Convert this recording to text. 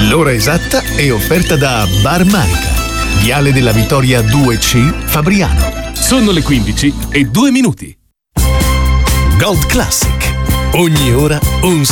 L'ora esatta è offerta da Bar Manica, Viale della Vittoria 2C, Fabriano. Sono le 15:02. Gold Classic. Ogni ora un